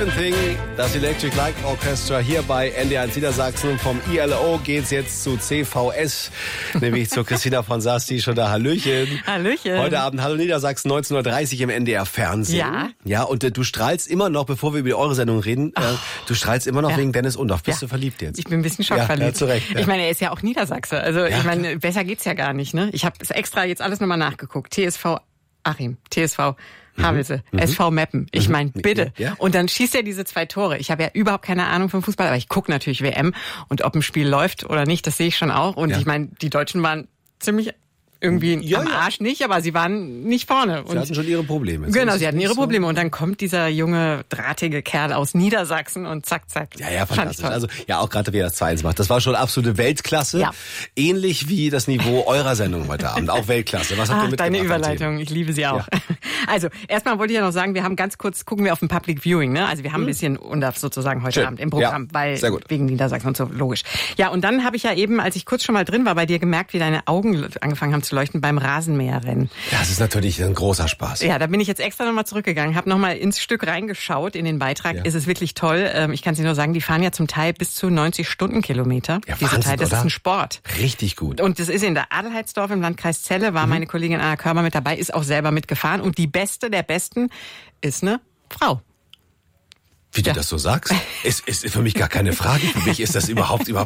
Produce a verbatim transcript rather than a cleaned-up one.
Living Thing, das Electric Light Orchestra hier bei N D R eins Niedersachsen. Vom I L O geht's jetzt zu C V S, nämlich zu Christina von Sass, die ist schon da. Hallöchen. Hallöchen. Heute Abend Hallo Niedersachsen, neunzehn Uhr dreißig im N D R Fernsehen. Ja. Ja, und äh, du strahlst immer noch, bevor wir über eure Sendung reden, äh, du strahlst immer noch ja. wegen Dennis Undorf. Bist ja. du verliebt jetzt? Ich bin ein bisschen schockverliebt. Ja, ja, zu Recht, ja. Ich meine, er ist ja auch Niedersachse. Also ja, ich meine, besser geht's ja gar nicht. Ne? Ich habe extra jetzt alles nochmal nachgeguckt. T S V Achim, T S V Havelse, mhm. S V Meppen. Ich meine, bitte. Ja. Und dann schießt er diese zwei Tore. Ich habe ja überhaupt keine Ahnung vom Fußball, aber ich gucke natürlich W M. Und ob ein Spiel läuft oder nicht, das sehe ich schon auch. Und ja. ich meine, die Deutschen waren ziemlich irgendwie ja, am ja. Arsch nicht, aber sie waren nicht vorne. Sie und hatten schon ihre Probleme. Genau, sie hatten ihre Probleme. Und dann kommt dieser junge, drahtige Kerl aus Niedersachsen und zack, zack. Ja, ja, fantastisch. Also, ja, auch gerade, wie er das zwei eins macht. Das war schon absolute Weltklasse. Ja. Ähnlich wie das Niveau eurer Sendung heute Abend. Auch Weltklasse. Was habt Ach, ihr mitgebracht? Deine Überleitung, ich liebe sie auch. Ja. Also, erstmal wollte ich ja noch sagen, wir haben ganz kurz, gucken wir auf ein Public Viewing, ne? Also, wir haben ein bisschen Undorf sozusagen heute Schön. Abend im Programm, ja, weil, sehr gut. wegen Niedersachsen und so, logisch. Ja, und dann habe ich ja eben, als ich kurz schon mal drin war, bei dir gemerkt, wie deine Augen angefangen haben zu leuchten beim Rasen. Rasenmäherrennen. Das ist natürlich ein großer Spaß. Ja, da bin ich jetzt extra nochmal zurückgegangen, habe nochmal ins Stück reingeschaut, in den Beitrag. Ja. Es ist wirklich toll. Ich kann es dir nur sagen, die fahren ja zum Teil bis zu neunzig Stundenkilometer. Ja, Diese Wahnsinn, Teil, das oder? ist ein Sport. Richtig gut. Und das ist in der Adelheidsdorf im Landkreis Celle, war mhm. meine Kollegin Anna Körber mit dabei, ist auch selber mitgefahren. Und die Beste der Besten ist eine Frau. Wie du ja. das so sagst, ist, ist für mich gar keine Frage. Für mich ist das überhaupt überhaupt